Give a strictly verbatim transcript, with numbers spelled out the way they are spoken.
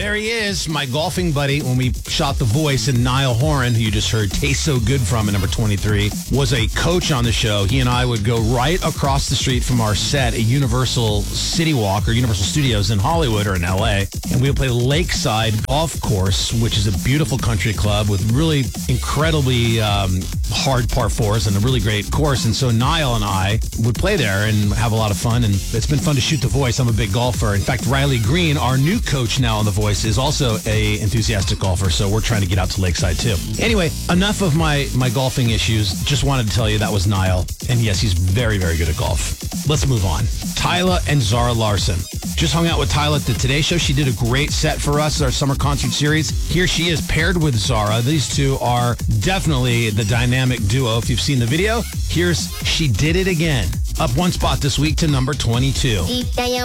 There he is, my golfing buddy. When we shot The Voice, and Niall Horan, who you just heard Taste So Good from at number twenty-three, was a coach on the show. He and I would go right across the street from our set at Universal City Walk or Universal Studios in Hollywood or in L A, and we would play Lakeside Golf Course, which is a beautiful country club with really incredibly um, hard par fours and a really great course. And so Niall and I would play there and have a lot of fun, and it's been fun to shoot The Voice. I'm a big golfer. In fact, Riley Green, our new coach now on The Voice, is also a enthusiastic golfer, so we're trying to get out to Lakeside too. Anyway, enough of my, my golfing issues. Just wanted to tell you that was Niall, and yes, he's very, very good at golf. Let's move on. Tyla and Zara Larson. Just hung out with Tyla at the Today Show. She did a great set for us, our summer concert series. Here she is paired with Zara. These two are definitely the dynamic duo. If you've seen the video, here's She Did It Again. Up one spot this week to number twenty-two.